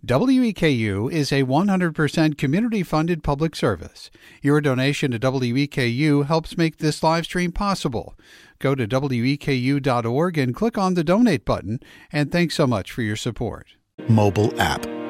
WEKU is a 100% community-funded public service. Your donation to WEKU helps make this live stream possible. Go to weku.org and click on the donate button, and thanks so much for your support. Mobile app.